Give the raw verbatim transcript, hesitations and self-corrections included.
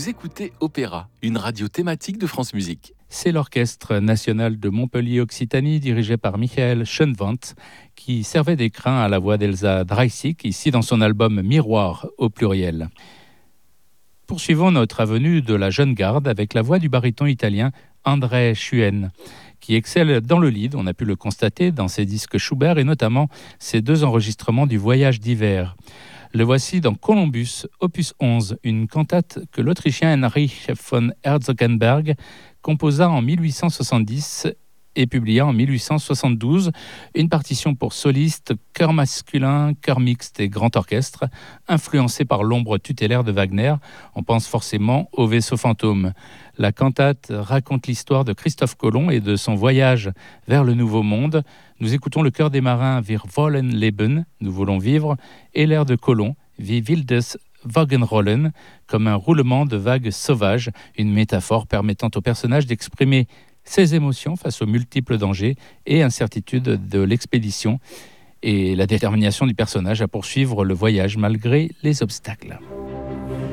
Vous écoutez Opéra, une radio thématique de France Musique. C'est l'Orchestre national de Montpellier-Occitanie, dirigé par Michael Schoenwandt, qui servait d'écrin à la voix d'Elsa Dreisig, ici dans son album Miroir au pluriel. Poursuivons notre avenue de la jeune garde avec la voix du baryton italien André Schuen, qui excelle dans le lead, on a pu le constater dans ses disques Schubert et notamment ses deux enregistrements du Voyage d'hiver. Le voici dans Columbus, opus onze, une cantate que l'Autrichien Heinrich von Herzogenberg composa en mille huit cent soixante-dix et publia en mille huit cent soixante-douze, une partition pour solistes, chœur masculin, chœur mixte et grand orchestre, influencée par l'ombre tutélaire de Wagner. On pense forcément au vaisseau fantôme. La cantate raconte l'histoire de Christophe Colomb et de son voyage vers le Nouveau Monde. Nous écoutons le chœur des marins Wir wollen leben, nous voulons vivre, et l'air de Colomb, Wie wildes Wagenrollen, comme un roulement de vagues sauvages, une métaphore permettant au personnage d'exprimer ses émotions face aux multiples dangers et incertitudes de l'expédition et la détermination du personnage à poursuivre le voyage malgré les obstacles.